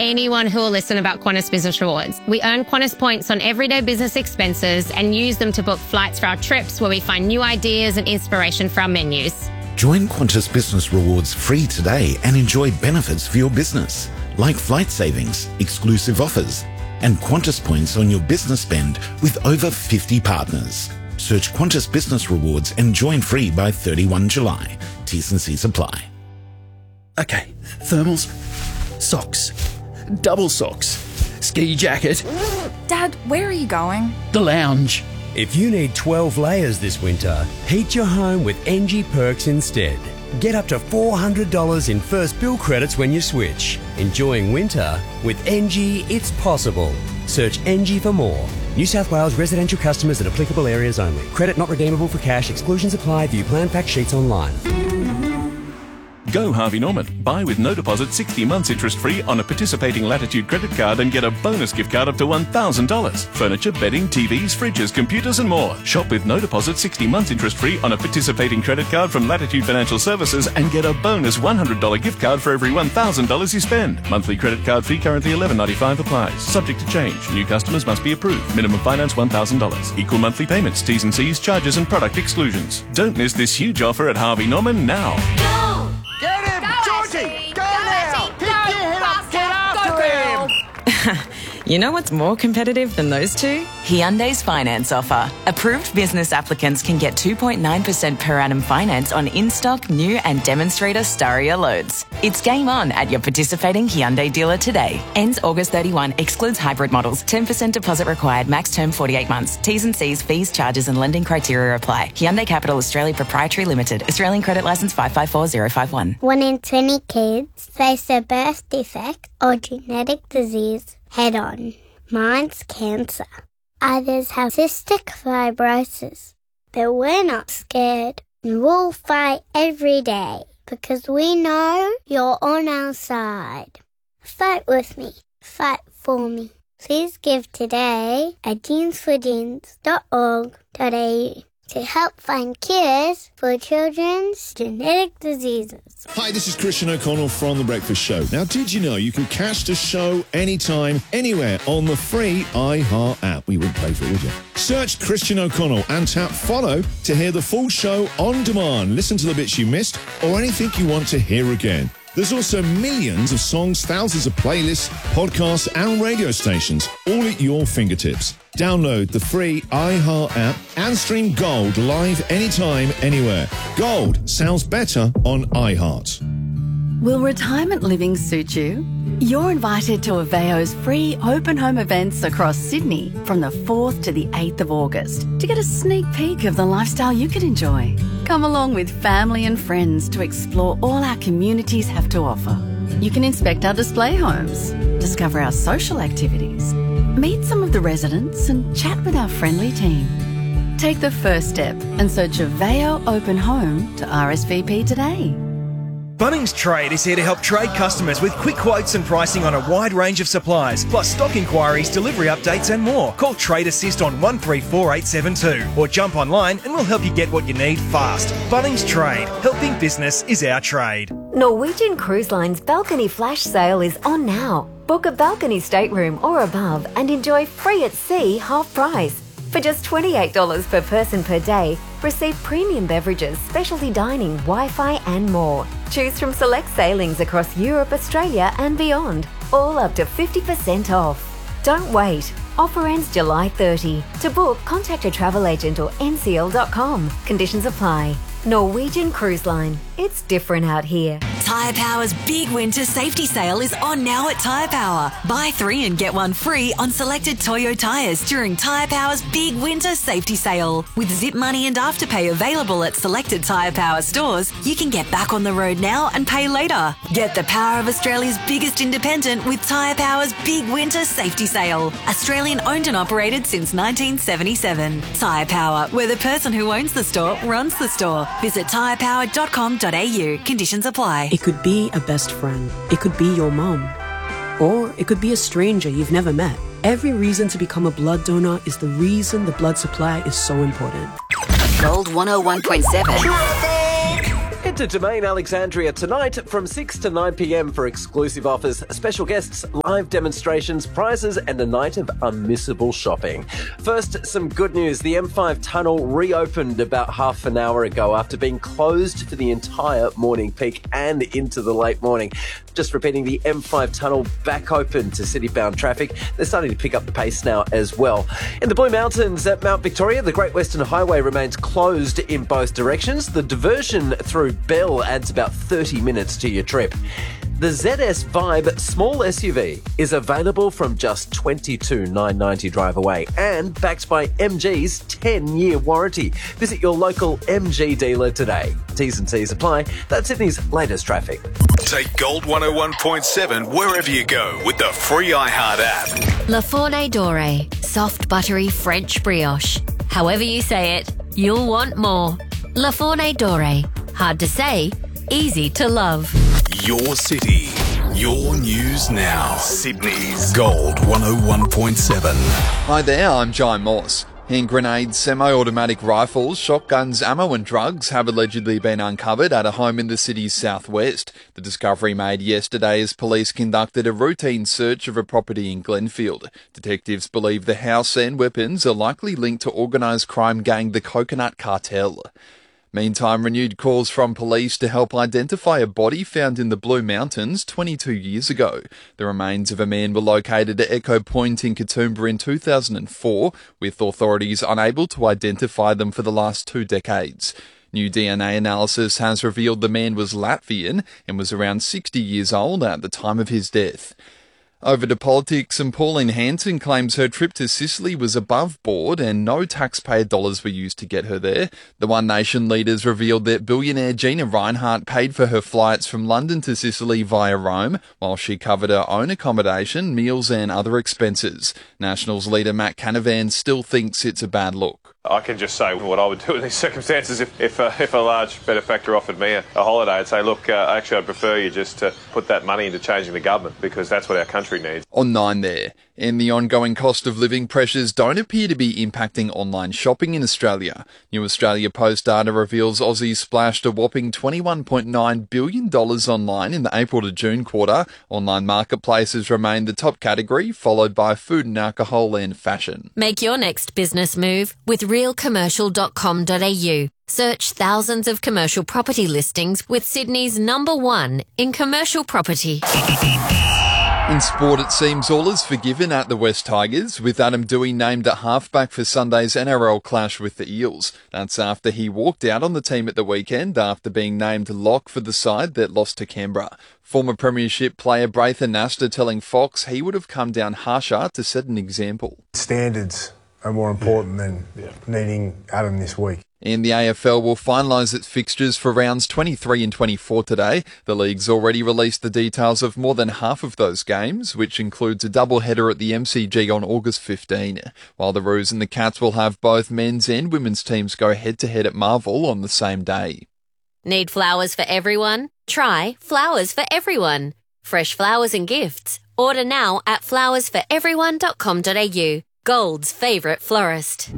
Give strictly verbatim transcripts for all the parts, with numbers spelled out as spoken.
anyone who will listen about Qantas Business Rewards. We earn Qantas points on everyday business expenses and use them to book flights for our trips where we find new ideas and inspiration for our menus. Join Qantas Business Rewards free today and enjoy benefits for your business, like flight savings, exclusive offers, and Qantas points on your business spend with over fifty partners. Search Qantas Business Rewards and join free by thirty-first of July. T's and C's apply. Okay, thermals, socks, double socks, ski jacket. Dad, where are you going? The lounge. If you need twelve layers this winter, heat your home with N G Perks instead. Get up to four hundred dollars in first bill credits when you switch. Enjoying winter with N G, it's possible. Search N G for more. New South Wales residential customers at applicable areas only. Credit not redeemable for cash. Exclusions apply. View plan fact sheets online. Go Harvey Norman. Buy with no deposit sixty months interest free on a participating Latitude credit card and get a bonus gift card up to one thousand dollars. Furniture, bedding, T Vs, fridges, computers and more. Shop with no deposit sixty months interest free on a participating credit card from Latitude Financial Services and get a bonus one hundred dollars gift card for every one thousand dollars you spend. Monthly credit card fee currently eleven ninety-five applies. Subject to change. New customers must be approved. Minimum finance one thousand dollars. Equal monthly payments. T's and C's, charges and product exclusions. Don't miss this huge offer at Harvey Norman now. Go! Get him! Go, Georgie! Go, go now! Pick your head up! Get after him! You know what's more competitive than those two? Hyundai's finance offer. Approved business applicants can get two point nine percent per annum finance on in-stock, new and demonstrator Staria loads. It's game on at your participating Hyundai dealer today. Ends August thirty-first. Excludes hybrid models. ten percent deposit required. Max term forty-eight months. T's and C's, fees, charges and lending criteria apply. Hyundai Capital Australia Proprietary Limited. Australian credit licence five five four zero five one. One in twenty kids face a birth defect or genetic disease head on. Mine's cancer. Others have cystic fibrosis. But we're not scared. We'll fight every day because we know you're on our side. Fight with me. Fight for me. Please give today at jeans for jeans dot org dot a u to help find cures for children's genetic diseases. Hi, this is Christian O'Connell from The Breakfast Show. Now, did you know you can catch the show anytime, anywhere on the free iHeart app? We wouldn't pay for it, would you? Search Christian O'Connell and tap follow to hear the full show on demand. Listen to the bits you missed or anything you want to hear again. There's also millions of songs, thousands of playlists, podcasts and radio stations, all at your fingertips. Download the free iHeart app and stream Gold live anytime, anywhere. Gold sounds better on iHeart. Will retirement living suit you? You're invited to Aveo's free open home events across Sydney from the fourth to the eighth of August to get a sneak peek of the lifestyle you can enjoy. Come along with family and friends to explore all our communities have to offer. You can inspect our display homes, discover our social activities, meet some of the residents and chat with our friendly team. Take the first step and search Aveo Open Home to R S V P today. Bunnings Trade is here to help trade customers with quick quotes and pricing on a wide range of supplies, plus stock inquiries, delivery updates and more. Call Trade Assist on one three four eight seven two or jump online and we'll help you get what you need fast. Bunnings Trade. Helping business is our trade. Norwegian Cruise Line's balcony flash sale is on now. Book a balcony stateroom or above and enjoy free at sea half price. For just twenty-eight dollars per person per day, receive premium beverages, specialty dining, Wi-Fi and more. Choose from select sailings across Europe, Australia and beyond, all up to fifty percent off. Don't wait. Offer ends July thirtieth. To book, contact a travel agent or N C L dot com. Conditions apply. Norwegian Cruise Line. It's different out here. Tyre Power's big winter safety sale is on now at Tyre Power. Buy three and get one free on selected Toyo tyres during Tyre Power's big winter safety sale. With Zip Money and Afterpay available at selected Tyre Power stores, you can get back on the road now and pay later. Get the power of Australia's biggest independent with Tyre Power's big winter safety sale. Australian owned and operated since nineteen seventy-seven. Tyre Power, where the person who owns the store runs the store. Visit tyre power dot com dot a u. Conditions apply. It could be a best friend. It could be your mom. Or it could be a stranger you've never met. Every reason to become a blood donor is the reason the blood supply is so important. Gold one oh one point seven. Head to Domain Alexandria tonight from six to nine p.m. for exclusive offers, special guests, live demonstrations, prizes and a night of unmissable shopping. First, some good news. The M five tunnel reopened about half an hour ago after being closed for the entire morning peak and into the late morning. Just repeating, the M five tunnel back open to city-bound traffic. They're starting to pick up the pace now as well. In the Blue Mountains at Mount Victoria, the Great Western Highway remains closed in both directions. The diversion through Bell adds about thirty minutes to your trip. The Z S Vibe small S U V is available from just twenty-two thousand nine hundred ninety dollars drive away and backed by M G's ten-year warranty. Visit your local M G dealer today. T's and C's apply. That's Sydney's latest traffic. Take Gold one oh one point seven wherever you go with the free iHeart app. La Fourne Dore, soft buttery French brioche. However you say it, you'll want more. La Fourne Dore, hard to say, easy to love. Your city, your news now. Sydney's Gold one oh one point seven. Hi there, I'm Jai Moss. Hand grenades, semi-automatic rifles, shotguns, ammo and drugs have allegedly been uncovered at a home in the city's southwest. The discovery made yesterday as police conducted a routine search of a property in Glenfield. Detectives believe the house and weapons are likely linked to organised crime gang the Coconut Cartel. Meantime, renewed calls from police to help identify a body found in the Blue Mountains twenty-two years ago. The remains of a man were located at Echo Point in Katoomba in two thousand four, with authorities unable to identify them for the last two decades. New D N A analysis has revealed the man was Latvian and was around sixty years old at the time of his death. Over to politics, and Pauline Hanson claims her trip to Sicily was above board and no taxpayer dollars were used to get her there. The One Nation leaders revealed that billionaire Gina Rinehart paid for her flights from London to Sicily via Rome, while she covered her own accommodation, meals and other expenses. Nationals leader Matt Canavan still thinks it's a bad look. I can just say what I would do in these circumstances. If if, uh, if a large benefactor offered me a, a holiday, I'd say, look, uh, actually I'd prefer you just to put that money into changing the government, because that's what our country needs. On nine there. And the ongoing cost of living pressures don't appear to be impacting online shopping in Australia. New Australia Post data reveals Aussies splashed a whopping twenty-one point nine billion dollars online in the April to June quarter. Online marketplaces remain the top category, followed by food and alcohol and fashion. Make your next business move with real commercial dot com dot a u. Search thousands of commercial property listings with Sydney's number one in commercial property. In sport, it seems all is forgiven at the West Tigers, with Adam Dewey named at halfback for Sunday's N R L clash with the Eels. That's after he walked out on the team at the weekend after being named lock for the side that lost to Canberra. Former premiership player Braithen Nasta telling Fox he would have come down harsher to set an example. Standards are more important than yeah. needing Adam this week. And the A F L will finalise its fixtures for rounds twenty-three and twenty-four today. The league's already released the details of more than half of those games, which includes a doubleheader at the M C G on August fifteenth, while the Roos and the Cats will have both men's and women's teams go head-to-head at Marvel on the same day. Need flowers for everyone? Try Flowers for Everyone. Fresh flowers and gifts. Order now at flowers for everyone dot com dot a u. Gold's favourite florist.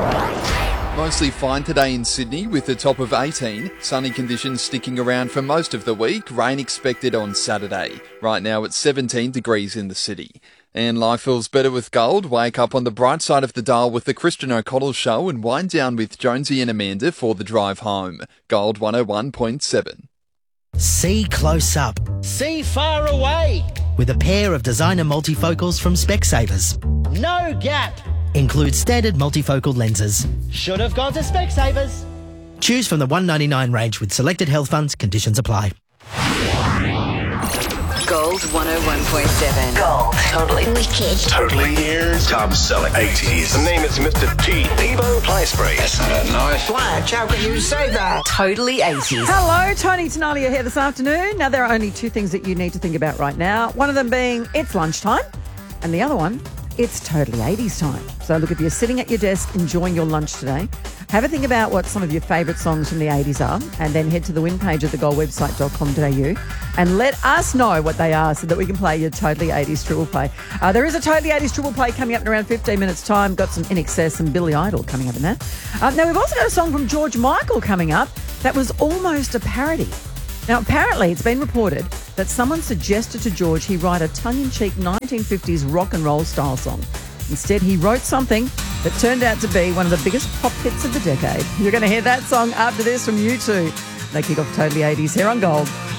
Mostly fine today in Sydney with a top of eighteen. Sunny conditions sticking around for most of the week. Rain expected on Saturday. Right now it's seventeen degrees in the city. And life feels better with Gold. Wake up on the bright side of the dial with the Christian O'Connell Show and wind down with Jonesy and Amanda for the drive home. Gold one oh one point seven. See close up. See far away. With a pair of designer multifocals from Specsavers. No gap. Includes standard multifocal lenses. Should have gone to Specsavers. Choose from the one ninety-nine range with selected health funds. Conditions apply. Gold one oh one point seven. Gold. Totally wicked. Totally ears. Top selling eighties. The name is Mister T. Peebo Play Spray. That's not nice. Flash, how can you say that? Totally eighties. Hello, Tony Tenalia here this afternoon. Now, there are only two things that you need to think about right now. One of them being it's lunchtime, and the other one, it's totally eighties time. So look, if you're sitting at your desk enjoying your lunch today, have a think about what some of your favourite songs from the eighties are, and then head to the win page at the gold website dot com dot a u and let us know what they are so that we can play your Totally eighties Triple Play. Uh, there is a Totally eighties Triple Play coming up in around fifteen minutes time. Got some I N X S and Billy Idol coming up in that. Uh, now, we've also got a song from George Michael coming up. that was almost a parody. Now, apparently, it's been reported that someone suggested to George he write a tongue-in-cheek nineteen fifties rock and roll style song. Instead, he wrote something that turned out to be one of the biggest pop hits of the decade. You're going to hear that song after this from U two. They kick off Totally eighties here on Gold.